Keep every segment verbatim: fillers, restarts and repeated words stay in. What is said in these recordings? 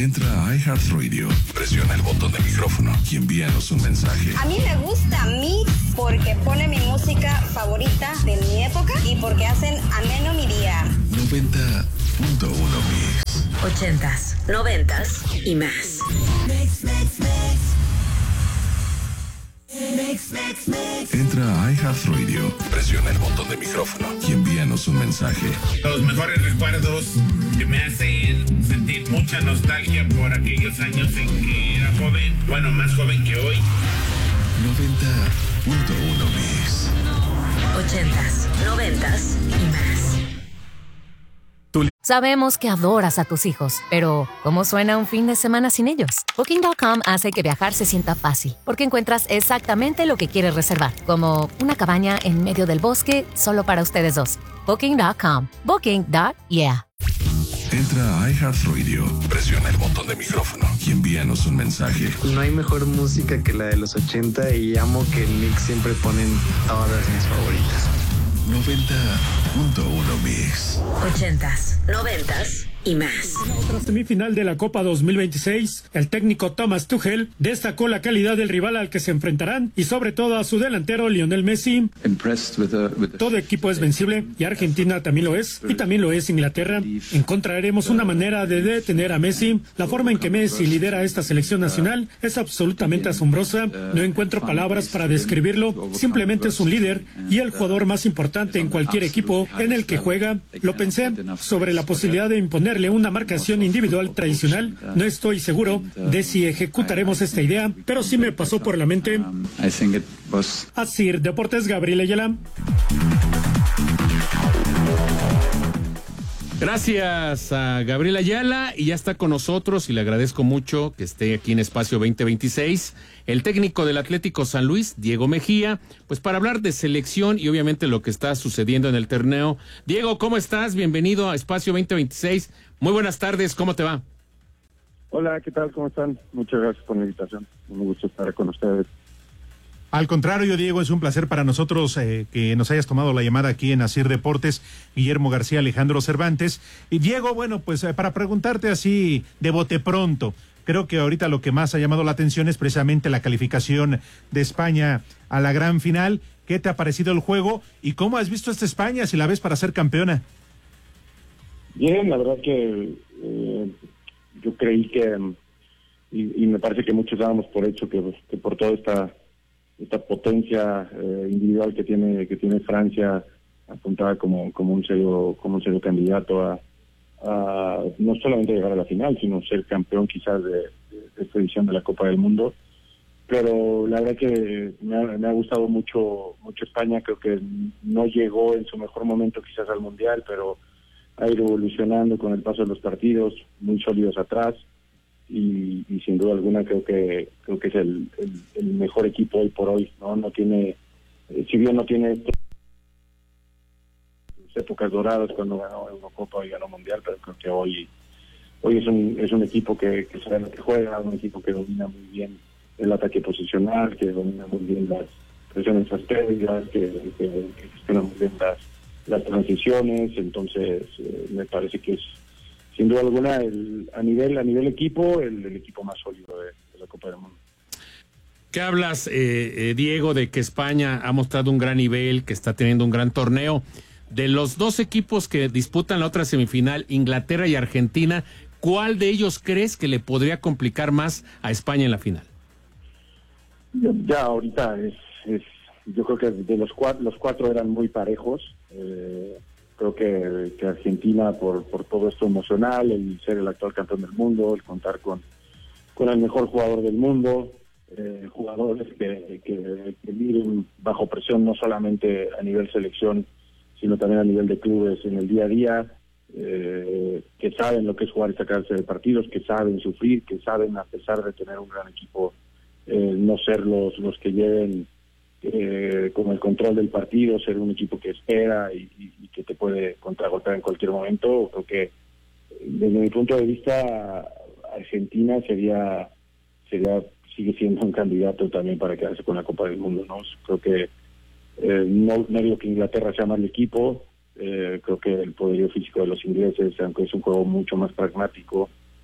Entra a iHeartRadio, presiona el botón de micrófono y envíanos un mensaje. A mí me gusta Mix porque pone mi música favorita de mi época y porque hacen ameno mi día. noventa punto uno Mix. Ochentas, noventas y más. Mix, mix, mix. Mix, mix, mix. Entra a iHeartRadio, presiona el botón de micrófono y envíanos un mensaje. Los mejores recuerdos que me hacen sentir mucha nostalgia por aquellos años en que era joven, bueno, más joven que hoy. noventa punto uno Mix. Ochentas, noventas y más. Sabemos que adoras a tus hijos, pero ¿cómo suena un fin de semana sin ellos? Booking punto com hace que viajar se sienta fácil, porque encuentras exactamente lo que quieres reservar, como una cabaña en medio del bosque solo para ustedes dos. Booking punto com. Booking. Yeah. Entra a iHeartRadio, presiona el botón de micrófono y envíanos un mensaje. No hay mejor música que la de los ochenta y amo que en Mix siempre ponen todas mis favoritas. noventa punto uno Mix. Ochentas, noventas y más. En la otra semifinal de la Copa dos mil veintiséis, el técnico Thomas Tuchel destacó la calidad del rival al que se enfrentarán y sobre todo a su delantero Lionel Messi. Todo equipo es vencible y Argentina también lo es, y también lo es Inglaterra. Encontraremos una manera de detener a Messi. La forma en que Messi lidera esta selección nacional es absolutamente asombrosa. No encuentro palabras para describirlo. Simplemente es un líder y el jugador más importante en cualquier equipo en el que juega. Lo pensé sobre la posibilidad de imponer una marcación individual tradicional. No estoy seguro de si ejecutaremos esta idea, pero sí me pasó por la mente. Así, Deportes, Gabriel Ayala. Gracias a Gabriel Ayala, y ya está con nosotros y le agradezco mucho que esté aquí en Espacio veinte veintiséis, el técnico del Atlético San Luis, Diego Mejía, pues para hablar de selección y obviamente lo que está sucediendo en el torneo. Diego, ¿cómo estás? Bienvenido a Espacio veinte veintiséis. Muy buenas tardes, ¿cómo te va? Hola, ¿qué tal? ¿Cómo están? Muchas gracias por la invitación. Un gusto estar con ustedes. Al contrario, Diego, es un placer para nosotros eh, que nos hayas tomado la llamada aquí en Asir Deportes, Guillermo García, Alejandro Cervantes. Y Diego, bueno, pues eh, para preguntarte así de bote pronto, creo que ahorita lo que más ha llamado la atención es precisamente la calificación de España a la gran final. ¿Qué te ha parecido el juego y cómo has visto esta España, si la ves para ser campeona? Bien, la verdad que eh, yo creí que, y, y me parece que muchos dábamos por hecho que, que por toda esta esta potencia eh, individual que tiene que tiene Francia, apuntada como como un serio como un serio candidato a, a no solamente llegar a la final, sino ser campeón quizás de, de, de esta edición de la Copa del Mundo. Pero la verdad que me ha, me ha gustado mucho mucho España. Creo que no llegó en su mejor momento quizás al Mundial, pero ha ido evolucionando con el paso de los partidos, muy sólidos atrás. Y, y sin duda alguna creo que creo que es el, el, el mejor equipo hoy por hoy, no no tiene eh, si bien no tiene sus épocas doradas cuando ganó Eurocopa y ganó Mundial, pero creo que hoy hoy es un es un equipo que, que sabe lo que juega, un equipo que domina muy bien el ataque posicional, que domina muy bien las presiones estrellas, que, que, que gestiona muy bien las las transiciones. Entonces eh, me parece que es sin duda alguna, el, a nivel a nivel equipo, el, el equipo más sólido de, de la Copa del Mundo. ¿Qué hablas, eh, eh, Diego, de que España ha mostrado un gran nivel, que está teniendo un gran torneo? De los dos equipos que disputan la otra semifinal, Inglaterra y Argentina, ¿cuál de ellos crees que le podría complicar más a España en la final? Ya ahorita es, es yo creo que de los cuatro, los cuatro eran muy parejos. Eh, Creo que, que Argentina, por por todo esto emocional, el ser el actual campeón del mundo, el contar con, con el mejor jugador del mundo, eh, jugadores que, que, que viven bajo presión no solamente a nivel selección, sino también a nivel de clubes en el día a día, eh, que saben lo que es jugar esta clase de partidos, que saben sufrir, que saben, a pesar de tener un gran equipo, eh, no ser los, los que lleven Eh, con el control del partido, ser un equipo que espera y, y, y que te puede contragolpear en cualquier momento. Creo que desde mi punto de vista Argentina sería sería sigue siendo un candidato también para quedarse con la Copa del Mundo, ¿no? Creo que eh, no, no digo que Inglaterra sea mal equipo, eh, creo que el poderío físico de los ingleses, aunque es un juego mucho más pragmático,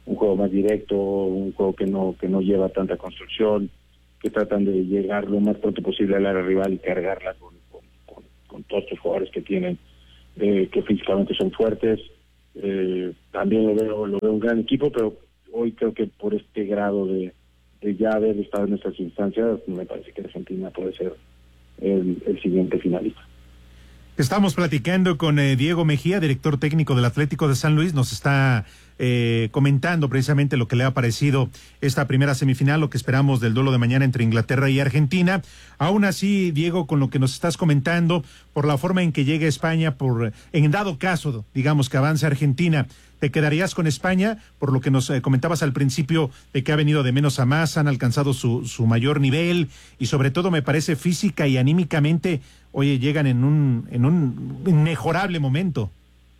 un juego más directo, un juego que no que no lleva tanta construcción, que tratan de llegar lo más pronto posible al área rival y cargarla con, con, con, con todos estos jugadores que tienen, eh, que físicamente son fuertes. Eh, también lo veo, lo veo un gran equipo, pero hoy creo que por este grado de, de ya haber estado en estas instancias, me parece que Argentina puede ser el, el siguiente finalista. Estamos platicando con eh, Diego Mejía, director técnico del Atlético de San Luis. Nos está eh, comentando precisamente lo que le ha parecido esta primera semifinal, lo que esperamos del duelo de mañana entre Inglaterra y Argentina. Aún así, Diego, con lo que nos estás comentando, por la forma en que llegue España, por en dado caso, digamos, que avance Argentina, ¿te quedarías con España? Por lo que nos eh, comentabas al principio de que ha venido de menos a más, han alcanzado su, su mayor nivel y sobre todo me parece física y anímicamente, oye, llegan en un en un inmejorable momento.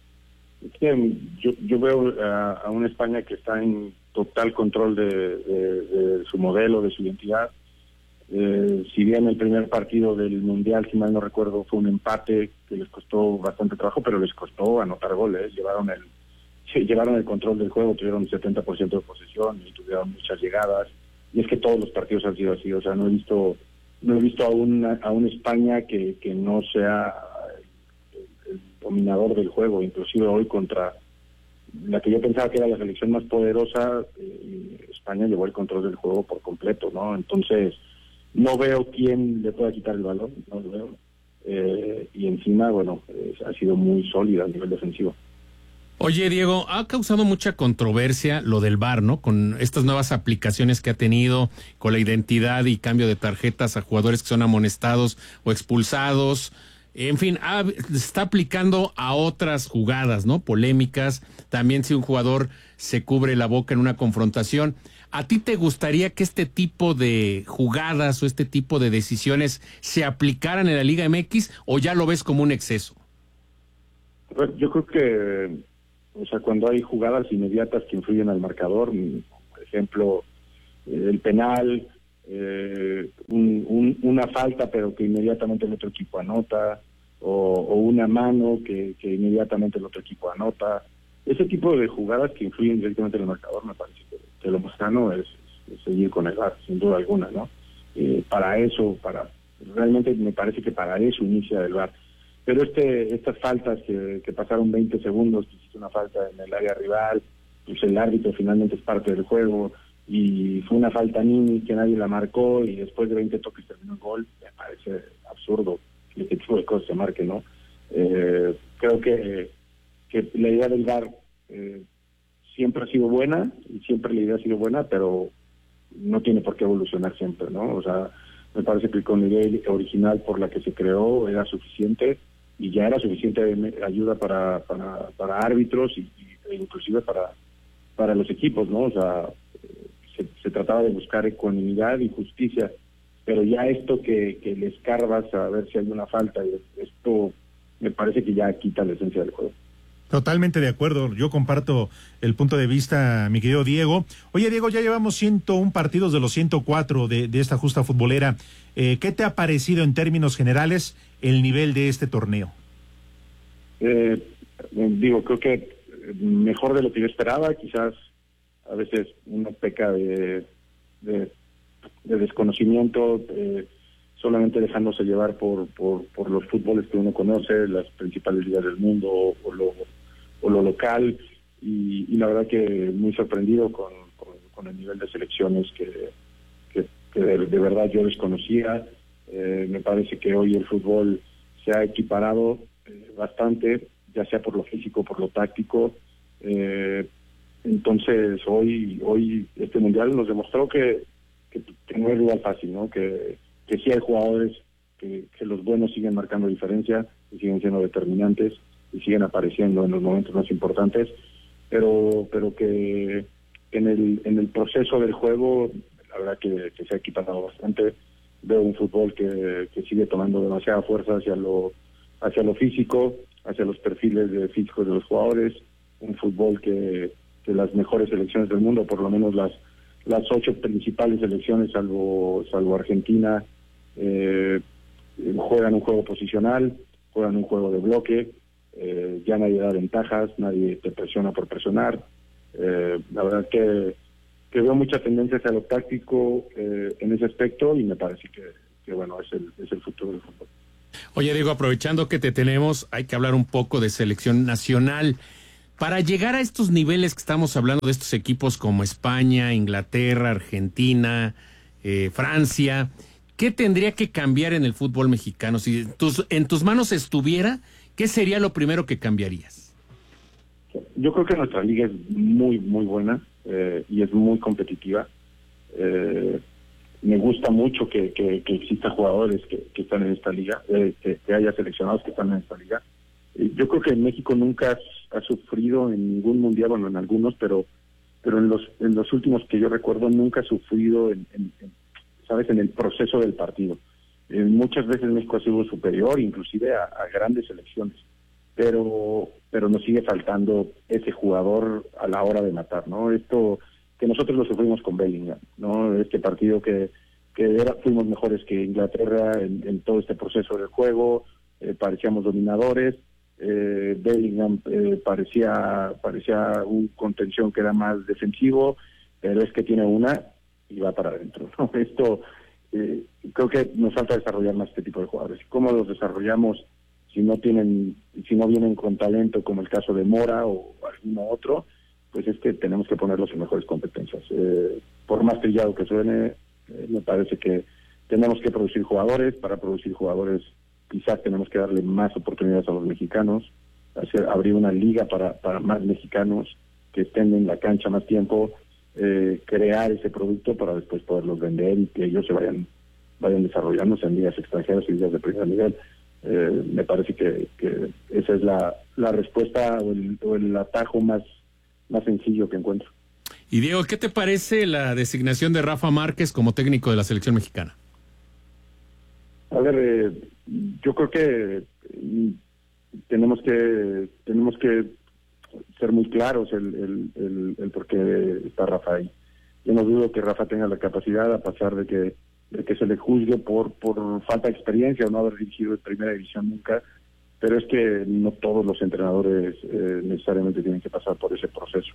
Yo, yo veo a, a una España que está en total control de, de, de su modelo, de su identidad. Eh, si bien el primer partido del Mundial, si mal no recuerdo, fue un empate que les costó bastante trabajo, pero les costó anotar goles, llevaron el Sí, llevaron el control del juego, tuvieron el setenta por ciento de posesión y tuvieron muchas llegadas. Y es que todos los partidos han sido así. O sea, no he visto no he visto a una, a una España que, que no sea el, el dominador del juego. Inclusive hoy contra la que yo pensaba que era la selección más poderosa, eh, España llevó el control del juego por completo, ¿no? Entonces, no veo quién le pueda quitar el balón, no lo veo. Eh, y encima, bueno, eh, ha sido muy sólida a nivel defensivo. Oye, Diego, ha causado mucha controversia lo del V A R, ¿no? Con estas nuevas aplicaciones que ha tenido, con la identidad y cambio de tarjetas a jugadores que son amonestados o expulsados. En fin, ha, se está aplicando a otras jugadas, ¿no? Polémicas. También si un jugador se cubre la boca en una confrontación. ¿A ti te gustaría que este tipo de jugadas o este tipo de decisiones se aplicaran en la Liga M X o ya lo ves como un exceso? Yo creo que o sea, cuando hay jugadas inmediatas que influyen al marcador, por ejemplo, el penal, eh, un, un, una falta pero que inmediatamente el otro equipo anota, o, o una mano que, que inmediatamente el otro equipo anota, ese tipo de jugadas que influyen directamente en el marcador, me parece que, que lo más sano es, es seguir con el V A R, sin duda alguna, ¿no? Eh, para eso, para realmente me parece que para eso inicia el V A R. Pero este estas faltas que, que pasaron veinte segundos, que hiciste una falta en el área rival, pues el árbitro finalmente es parte del juego, y fue una falta mini que nadie la marcó, y después de veinte toques terminó el gol, me parece absurdo que este tipo de cosas se marquen, ¿no? Eh, creo que, que la idea del V A R eh, siempre ha sido buena, y siempre la idea ha sido buena, pero no tiene por qué evolucionar siempre, ¿no? O sea, me parece que con la idea original por la que se creó era suficiente, y ya era suficiente ayuda para para, para árbitros y, y inclusive para para los equipos, ¿no? O sea, se, se trataba de buscar ecuanimidad y justicia, pero ya esto que, que le escarbas a ver si hay una falta, esto me parece que ya quita la esencia del juego. Totalmente de acuerdo, yo comparto el punto de vista, mi querido Diego. Oye, Diego, ya llevamos ciento uno partidos de los ciento cuatro de, de esta justa futbolera. Eh, ¿Qué te ha parecido en términos generales el nivel de este torneo? Eh, digo, creo que mejor de lo que yo esperaba, quizás a veces uno peca de, de, de desconocimiento, eh, solamente dejándose llevar por, por, por los fútboles que uno conoce, las principales ligas del mundo o, o lo o lo local, y, y la verdad que muy sorprendido con, con, con el nivel de selecciones que, que, que de, de verdad yo desconocía. Eh, me parece que hoy el fútbol se ha equiparado eh, bastante, ya sea por lo físico, por lo táctico. Eh, entonces hoy hoy este mundial nos demostró que, que, que no es rival fácil, ¿no? Que, que sí hay jugadores que, que los buenos siguen marcando diferencia y siguen siendo determinantes y siguen apareciendo en los momentos más importantes, pero pero que en el en el proceso del juego la verdad que, que se ha equiparado bastante. Veo un fútbol que, que sigue tomando demasiada fuerza hacia lo hacia lo físico, hacia los perfiles de físicos de los jugadores, un fútbol que, que las mejores selecciones del mundo, por lo menos las las ocho principales selecciones salvo salvo Argentina, eh, juegan un juego posicional, juegan un juego de bloque. Eh, ya nadie da ventajas, nadie te presiona por presionar, Eh, la verdad que, que veo mucha tendencia hacia lo táctico eh, en ese aspecto y me parece que, que bueno, es el, es el futuro del fútbol. Oye, Diego, aprovechando que te tenemos, hay que hablar un poco de selección nacional. Para llegar a estos niveles que estamos hablando de estos equipos como España, Inglaterra, Argentina, eh, Francia, ¿qué tendría que cambiar en el fútbol mexicano? Si tus, en tus manos estuviera, ¿qué sería lo primero que cambiarías? Yo creo que nuestra liga es muy, muy buena eh, y es muy competitiva. Eh, me gusta mucho que, que, que existan jugadores que, que están en esta liga, eh, que, que haya seleccionados que están en esta liga. Eh, yo creo que México nunca ha, ha sufrido en ningún mundial, bueno, en algunos, pero pero en los en los últimos que yo recuerdo nunca ha sufrido, en, en, en, ¿sabes?, en el proceso del partido. Eh, muchas veces México ha sido superior, inclusive a, a grandes selecciones, pero pero nos sigue faltando ese jugador a la hora de matar, ¿no? Esto que nosotros lo sufrimos con Bellingham, ¿no? Este partido que, que era, fuimos mejores que Inglaterra en, en todo este proceso del juego, eh, parecíamos dominadores, eh, Bellingham eh, parecía parecía un contención que era más defensivo, pero es que tiene una y va para adentro, ¿no? Esto eh, creo que nos falta desarrollar más este tipo de jugadores. ¿Cómo los desarrollamos si no tienen, si no vienen con talento, como el caso de Mora o alguno otro? Pues es que tenemos que ponerlos en mejores competencias. Eh, por más trillado que suene, eh, me parece que tenemos que producir jugadores. Para producir jugadores quizás tenemos que darle más oportunidades a los mexicanos, hacer abrir una liga para, para más mexicanos que estén en la cancha más tiempo, eh, crear ese producto para después poderlos vender y que ellos se vayan vayan desarrollándose en ligas extranjeras y ligas de primer nivel. Eh, me parece que, que esa es la, la respuesta o el, o el atajo más más sencillo que encuentro. Y Diego, ¿qué te parece la designación de Rafa Márquez como técnico de la selección mexicana? A ver, eh, yo creo que mm, tenemos que tenemos que ser muy claros el, el, el, el por qué está Rafa ahí. Yo no dudo que Rafa tenga la capacidad, a pesar de que de que se le juzgue por por falta de experiencia o no haber dirigido en primera división nunca, pero es que no todos los entrenadores eh, necesariamente tienen que pasar por ese proceso.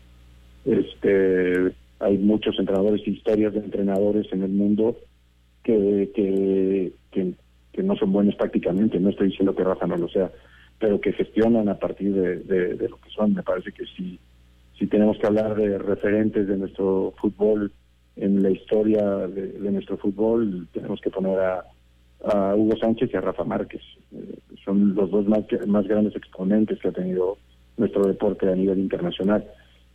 Este, hay muchos entrenadores, historias de entrenadores en el mundo que, que, que, que no son buenos prácticamente. No estoy diciendo que Rafa no lo sea, pero que gestionan a partir de, de, de lo que son. Me parece que si, si tenemos que hablar de referentes de nuestro fútbol, en la historia de, de nuestro fútbol, tenemos que poner a a Hugo Sánchez y a Rafa Márquez. Eh, son los dos más, más grandes exponentes que ha tenido nuestro deporte a nivel internacional.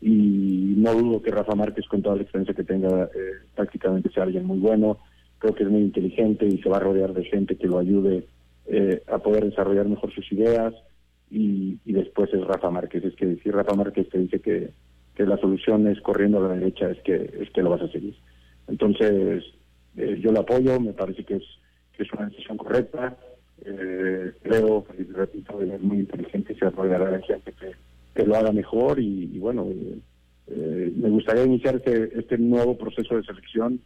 Y no dudo que Rafa Márquez, con toda la experiencia que tenga, eh, prácticamente sea alguien muy bueno. Creo que es muy inteligente y se va a rodear de gente que lo ayude eh, a poder desarrollar mejor sus ideas. Y, y después es Rafa Márquez. Es que si Rafa Márquez te dice que, que la solución es corriendo a la derecha, es que, es que lo vas a seguir. Entonces, eh, yo lo apoyo, me parece que es es una decisión correcta. Eh, creo, y repito, es muy inteligente y se rodeará de gente que, que lo haga mejor y, y bueno, eh, eh, me gustaría iniciar este, este nuevo proceso de selección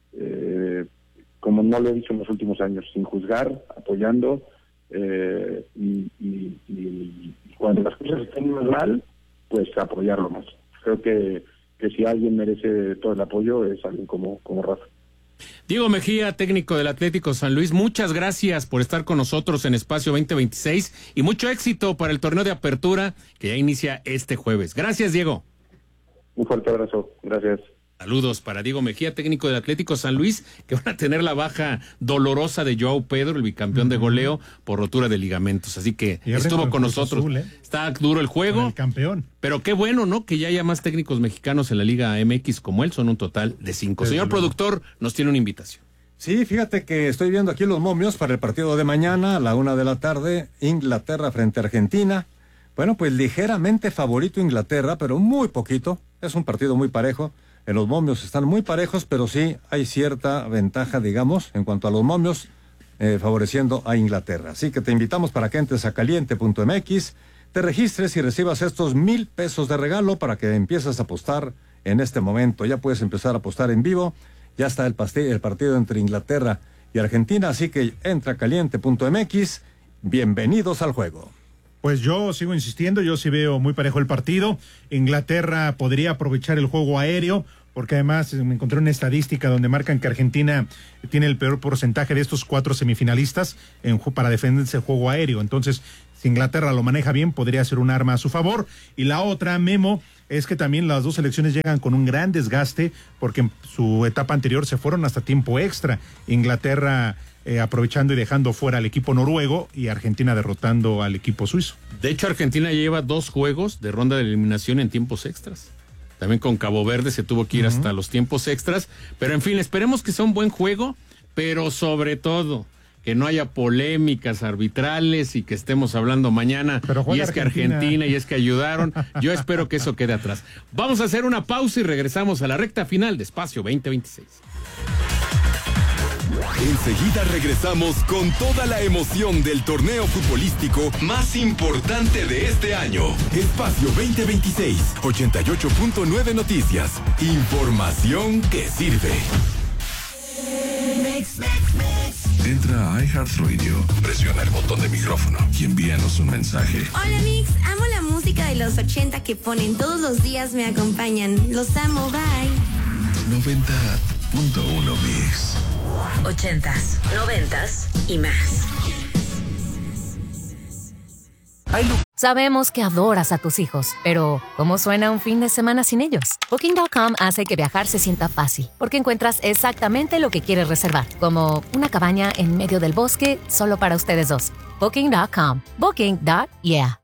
eh, como no lo he dicho en los últimos años, sin juzgar, apoyando eh, y, y, y cuando las cosas estén mal, pues apoyarlo más. Creo que, que si alguien merece todo el apoyo es alguien como, como Rafa. Diego Mejía, técnico del Atlético San Luis, muchas gracias por estar con nosotros en Espacio veinte veintiséis y mucho éxito para el torneo de apertura que ya inicia este jueves. Gracias, Diego. Un fuerte abrazo, gracias. Saludos para Diego Mejía, técnico del Atlético San Luis, que van a tener la baja dolorosa de Joao Pedro, el bicampeón uh-huh. de goleo, por rotura de ligamentos. Así que estuvo con nosotros. Azul, ¿eh? Está duro el juego. El campeón. Pero qué bueno, ¿no? Que ya haya más técnicos mexicanos en la Liga M X como él. Son un total de cinco. Desde Señor luego. Productor, nos tiene una invitación. Sí, fíjate que estoy viendo aquí los momios para el partido de mañana a la una de la tarde. Inglaterra frente a Argentina. Bueno, pues ligeramente favorito Inglaterra, pero muy poquito. Es un partido muy parejo. En los momios están muy parejos, pero sí hay cierta ventaja, digamos, en cuanto a los momios, eh, favoreciendo a Inglaterra. Así que te invitamos para que entres a caliente punto m x, te registres y recibas estos mil pesos de regalo para que empieces a apostar en este momento. Ya puedes empezar a apostar en vivo. Ya está el, pasti- el partido entre Inglaterra y Argentina, así que entra a caliente punto m x. Bienvenidos al juego. Pues yo sigo insistiendo, yo sí veo muy parejo el partido. Inglaterra podría aprovechar el juego aéreo, porque además me encontré una estadística donde marcan que Argentina tiene el peor porcentaje de estos cuatro semifinalistas en, para defenderse el juego aéreo. Entonces, si Inglaterra lo maneja bien, podría ser un arma a su favor. Y la otra, Memo, es que también las dos selecciones llegan con un gran desgaste, porque en su etapa anterior se fueron hasta tiempo extra. Inglaterra eh, aprovechando y dejando fuera al equipo noruego, y Argentina derrotando al equipo suizo. De hecho, Argentina lleva dos juegos de ronda de eliminación en tiempos extras. También con Cabo Verde se tuvo que ir uh-huh. hasta los tiempos extras. Pero en fin, esperemos que sea un buen juego, pero sobre todo que no haya polémicas arbitrales y que estemos hablando mañana. Y es que Argentina. Argentina y es que ayudaron. Yo espero que eso quede atrás. Vamos a hacer una pausa y regresamos a la recta final de Espacio veinte veintiséis. Enseguida regresamos con toda la emoción del torneo futbolístico más importante de este año. Espacio veinte veintiséis, ochenta y ocho punto nueve Noticias. Información que sirve. Mix, mix, mix. Entra a iHeartRadio, presiona el botón de micrófono y envíanos un mensaje. Hola Mix, amo la música de los ochenta que ponen todos los días, me acompañan. Los amo, bye. noventa punto uno Mix. Ochentas, noventas y más. Sabemos que adoras a tus hijos, pero ¿cómo suena un fin de semana sin ellos? Booking punto com hace que viajar se sienta fácil, porque encuentras exactamente lo que quieres reservar, como una cabaña en medio del bosque solo para ustedes dos. Booking punto com. Booking. Yeah.